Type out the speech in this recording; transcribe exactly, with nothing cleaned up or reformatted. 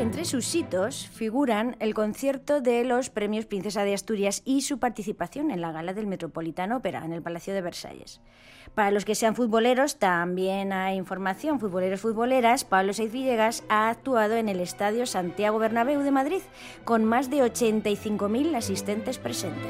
Entre sus hitos figuran el concierto de los Premios Princesa de Asturias y su participación en la gala del Metropolitan Opera en el Palacio de Versalles. Para los que sean futboleros, también hay información. Futboleros, futboleras, Pablo Saiz Villegas ha actuado en el Estadio Santiago Bernabéu de Madrid con más de ochenta y cinco mil asistentes presentes.